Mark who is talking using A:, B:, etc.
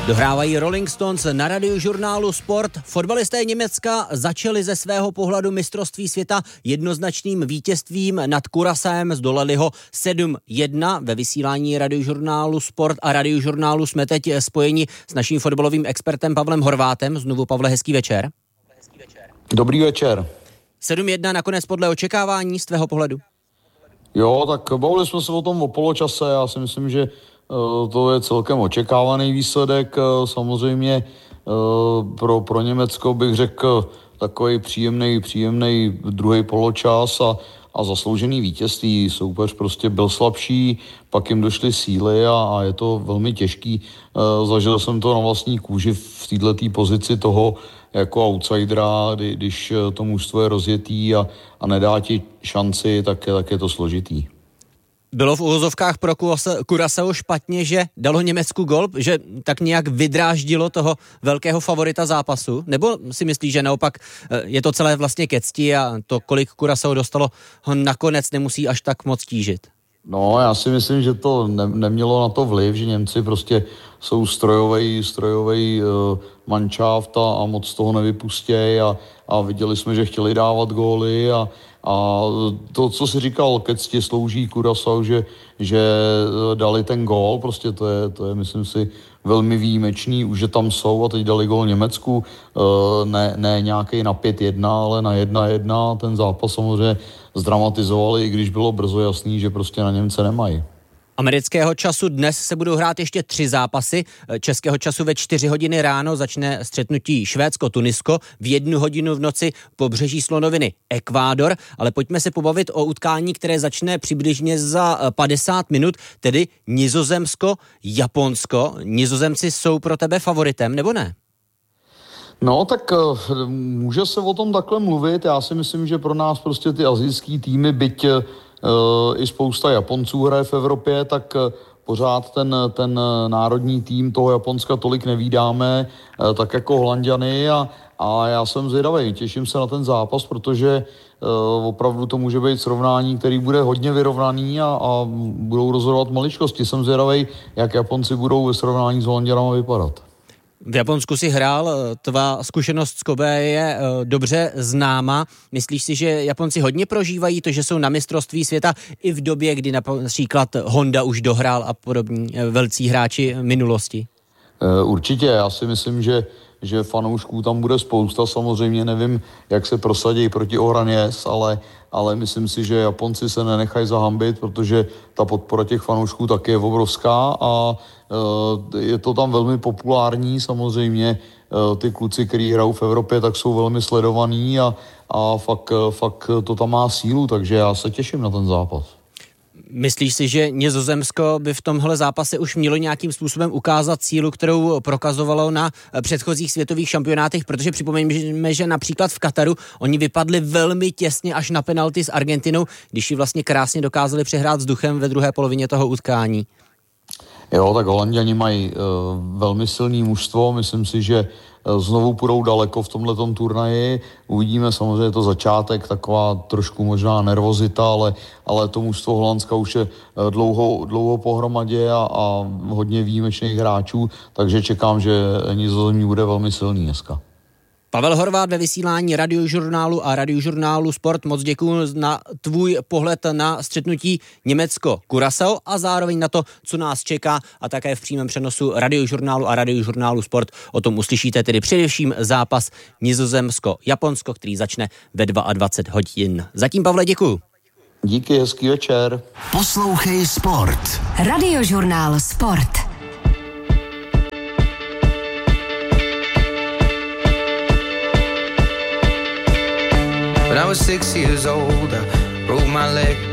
A: Dohrávají Rolling Stones na Radiožurnálu Sport. Fotbalisté Německa začali ze svého pohledu mistrovství světa jednoznačným vítězstvím nad Curaçaem, zdolali ho 7-1. Ve vysílání Radiožurnálu Sport a Radiožurnálu jsme teď spojeni s naším fotbalovým expertem Pavlem Horvátem. Znovu, Pavle, hezký večer.
B: Dobrý večer.
A: 7-1 nakonec podle očekávání z tvého pohledu?
B: Jo, tak bavili jsme se o tom o poločase. Já si myslím, že to je celkem očekávaný výsledek. Samozřejmě pro Německo bych řekl takový příjemný druhý poločas a zasloužený vítězství. Soupeř prostě byl slabší, pak jim došly síly a je to velmi těžký. Zažil jsem to na vlastní kůži v této pozici toho jako outsidera, když to mužstvo je rozjetý a nedá ti šanci, tak je to složitý.
A: Bylo v uvozovkách pro Curaçao špatně, že dalo Německu gól, že tak nějak vydráždilo toho velkého favorita zápasu? Nebo si myslíš, že naopak je to celé vlastně ke cti a to, kolik Curaçao dostalo, ho nakonec nemusí až tak moc tížit?
B: No, já si myslím, že to nemělo na to vliv, že Němci prostě jsou strojovej manšaft a moc toho nevypustějí a viděli jsme, že chtěli dávat góly a to, co si říkal, ke cti slouží Curaçao, že dali ten gól, prostě to je, myslím si, velmi výjimečný, už že tam jsou a teď dali gól Německu, ne nějaký na 5-1, ale na 1-1, ten zápas samozřejmě zdramatizovali, i když bylo brzo jasný, že prostě na Němce nemají.
A: Amerického času dnes se budou hrát ještě 3 zápasy. Českého času ve 4 hodiny ráno začne střetnutí Švédsko-Tunisko, v 1 hodinu v noci Pobřeží slonoviny Ekvádor, ale pojďme se pobavit o utkání, které začne přibližně za 50 minut, tedy Nizozemsko-Japonsko. Nizozemci jsou pro tebe favoritem, nebo ne?
B: No, tak může se o tom takhle mluvit. Já si myslím, že pro nás prostě ty asijský týmy, byť i spousta Japonců hraje v Evropě, tak pořád ten národní tým toho Japonska tolik nevídáme, tak jako Holanďany a já jsem zvědavý, těším se na ten zápas, protože opravdu to může být srovnání, který bude hodně vyrovnaný a budou rozhodovat maličkosti. Jsem zvědavý, jak Japonci budou ve srovnání s Holanďanama vypadat.
A: V Japonsku si hrál, tvá zkušenost z Kobe je dobře známa. Myslíš si, že Japonci hodně prožívají to, že jsou na mistrovství světa i v době, kdy například Honda už dohrál a podobní velcí hráči minulosti?
B: Určitě, já si myslím, že fanoušků tam bude spousta. Samozřejmě nevím, jak se prosadí proti Ohraněs, ale myslím si, že Japonci se nenechají zahambit, protože ta podpora těch fanoušků taky je obrovská a je to tam velmi populární. Samozřejmě ty kluci, kteří hrajou v Evropě, tak jsou velmi sledovaní a fakt to tam má sílu, takže já se těším na ten zápas.
A: Myslíš si, že Nizozemsko by v tomhle zápase už mělo nějakým způsobem ukázat sílu, kterou prokazovalo na předchozích světových šampionátech, protože připomeňme, že například v Kataru oni vypadli velmi těsně až na penalty s Argentinou, když ji vlastně krásně dokázali přehrát vzduchem ve druhé polovině toho utkání.
B: Jo, tak Holanďani mají velmi silný mužstvo, myslím si, že znovu půjdou daleko v tomhletom turnaji. Uvidíme, samozřejmě to začátek, taková trošku možná nervozita, ale to mužstvo Holandska už je dlouho pohromadě a hodně výjimečných hráčů, takže čekám, že Nizozemí bude velmi silný dneska.
A: Pavel Horvát ve vysílání Radiožurnálu a Radiožurnálu Sport. Moc děkuji na tvůj pohled na střetnutí Německo-Curaçao a zároveň na to, co nás čeká a také v přímém přenosu Radiožurnálu a Radiožurnálu Sport. O tom uslyšíte tedy především zápas Nizozemsko-Japonsko, který začne ve 22 hodin. Zatím, Pavle, děkuji.
B: Díky, hezký večer.
C: Poslouchej Sport.
D: Radiožurnál Sport.
E: When I was 6 years old, I broke my leg.